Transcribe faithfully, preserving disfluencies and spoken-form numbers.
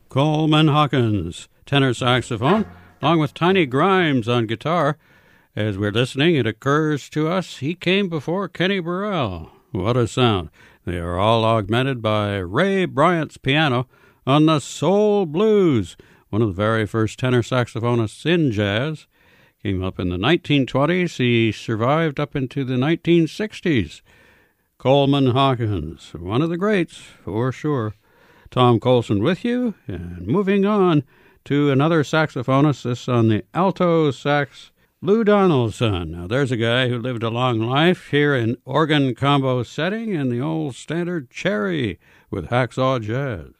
Coleman Hawkins, tenor saxophone, along with Tiny Grimes on guitar. As we're listening, it occurs to us he came before Kenny Burrell. What a sound. They are all augmented by Ray Bryant's piano on the Soul Blues, one of the very first tenor saxophonists in jazz. Came up in the nineteen twenties. He survived up into the nineteen sixties. Coleman Hawkins, one of the greats, for sure. Tom Colson with you, and moving on to another saxophonist, this on the alto sax, Lou Donaldson. Now, there's a guy who lived a long life here in organ combo setting in the old standard Cherry with Hacksaw Jazz.